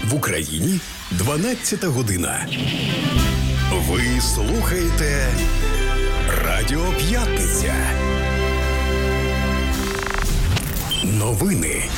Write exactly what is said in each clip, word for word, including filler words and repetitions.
В Україні дванадцята година. Ви слухаєте Радіо П'ятниця. Новини.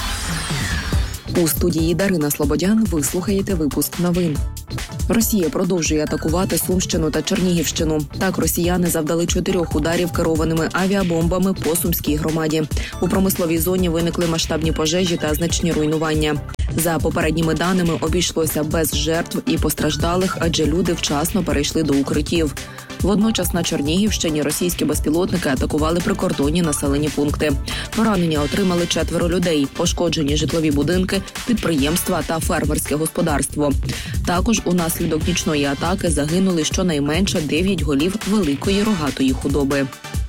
У студії Дарина Слободян ви слухаєте випуск новин. Росія продовжує атакувати Сумщину та Чернігівщину. Так, росіяни завдали чотирьох ударів керованими авіабомбами по Сумській громаді. У промисловій зоні виникли масштабні пожежі та значні руйнування. За попередніми даними, обійшлося без жертв і постраждалих, адже люди вчасно перейшли до укриттів. Водночас на Чернігівщині російські безпілотники атакували прикордонні населені пункти. Поранення отримали четверо людей, пошкоджені житлові будинки, підприємства та фермерське господарство. Також унаслідок нічної атаки загинули щонайменше дев'ять голів великої рогатої худоби.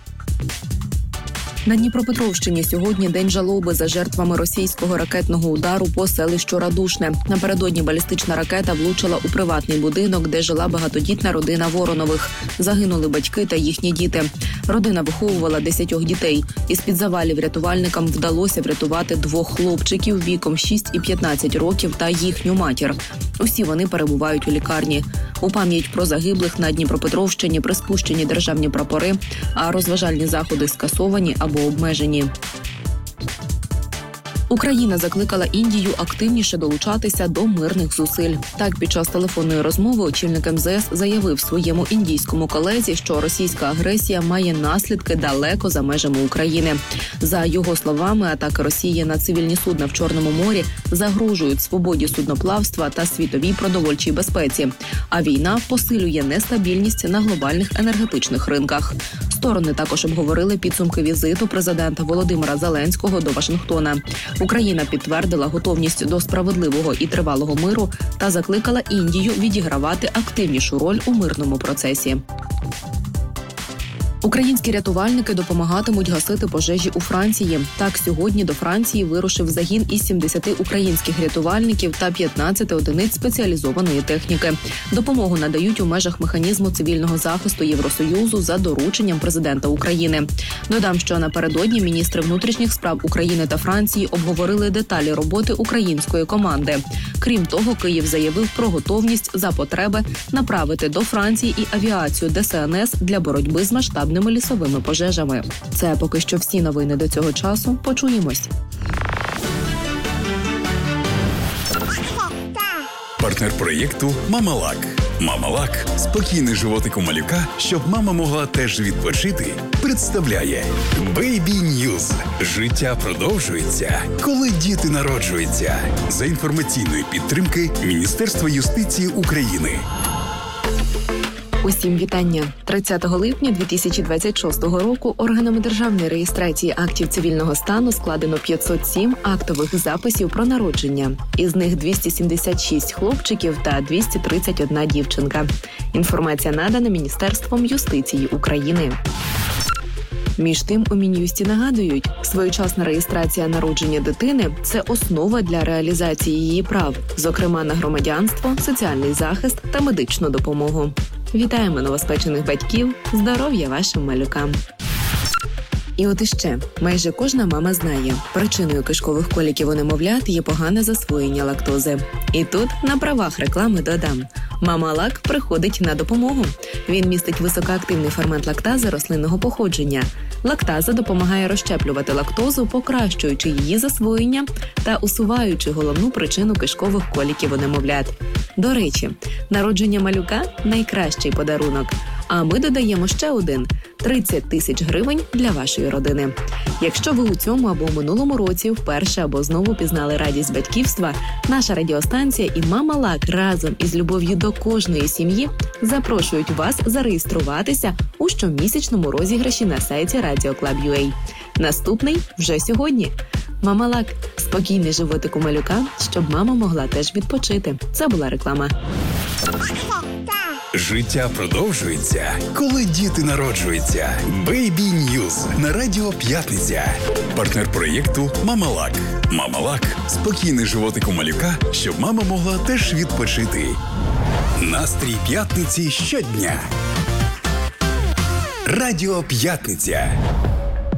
На Дніпропетровщині сьогодні день жалоби за жертвами російського ракетного удару по селищу Радушне. Напередодні балістична ракета влучила у приватний будинок, де жила багатодітна родина Воронових. Загинули батьки та їхні діти. Родина виховувала десятьох дітей. Із-під завалів рятувальникам вдалося врятувати двох хлопчиків віком шість і п'ятнадцять років та їхню матір. Усі вони перебувають у лікарні. У пам'ять про загиблих на Дніпропетровщині приспущені державні прапори, а розважальні заходи скасовані або обмежені. Україна закликала Індію активніше долучатися до мирних зусиль. Так, під час телефонної розмови очільник ем зе ес заявив своєму індійському колезі, що російська агресія має наслідки далеко за межами України. За його словами, атаки Росії на цивільні судна в Чорному морі загрожують свободі судноплавства та світовій продовольчій безпеці. А війна посилює нестабільність на глобальних енергетичних ринках. Сторони також обговорили підсумки візиту президента Володимира Зеленського до Вашингтона. Україна підтвердила готовність до справедливого і тривалого миру та закликала Індію відігравати активнішу роль у мирному процесі. Українські рятувальники допомагатимуть гасити пожежі у Франції. Так, сьогодні до Франції вирушив загін із сімдесяти українських рятувальників та п'ятнадцяти одиниць спеціалізованої техніки. Допомогу надають у межах механізму цивільного захисту Євросоюзу за дорученням президента України. Додам, що напередодні міністри внутрішніх справ України та Франції обговорили деталі роботи української команди. Крім того, Київ заявив про готовність за потреби направити до Франції і авіацію де ес ен ес для боротьби з масштабними лісовими пожежами. Це поки що всі новини до цього часу. Почуємось. Партнер проєкту «Мамалак». «Мамалак» – спокійний животик у малюка, щоб мама могла теж відпочити, представляє Baby News. Життя продовжується, коли діти народжуються. За інформаційної підтримки Міністерства юстиції України. Усім вітання. тридцятого липня дві тисячі двадцять шостого року органами державної реєстрації актів цивільного стану складено п'ятсот сім актових записів про народження. Із них двісті сімдесят шість хлопчиків та двісті тридцять одна дівчинка. Інформація надана Міністерством юстиції України. Між тим, у Мін'юсті нагадують, своєчасна реєстрація народження дитини – це основа для реалізації її прав, зокрема на громадянство, соціальний захист та медичну допомогу. Вітаємо новоспечених батьків, здоров'я вашим малюкам! І от іще, майже кожна мама знає, причиною кишкових коліків у немовлят є погане засвоєння лактози. І тут на правах реклами додам. Мамалак приходить на допомогу. Він містить високоактивний фермент лактази рослинного походження. Лактаза допомагає розщеплювати лактозу, покращуючи її засвоєння та усуваючи головну причину кишкових коліків у немовлят. До речі, народження малюка – найкращий подарунок. А ми додаємо ще один – тридцять тисяч гривень для вашої родини. Якщо ви у цьому або у минулому році вперше або знову пізнали радість батьківства, наша радіостанція і Мамалак разом із любов'ю до кожної сім'ї запрошують вас зареєструватися у щомісячному розіграші на сайті радіо клаб крапка ю а. Наступний вже сьогодні. Мамалак – спокійний животик у малюка, щоб мама могла теж відпочити. Це була реклама. Життя продовжується, коли діти народжуються. Baby News на Радіо П'ятниця. Партнер проєкту «Мамалак». «Мамалак» – спокійний животик у малюка, щоб мама могла теж відпочити. Настрій п'ятниці щодня. Радіо П'ятниця.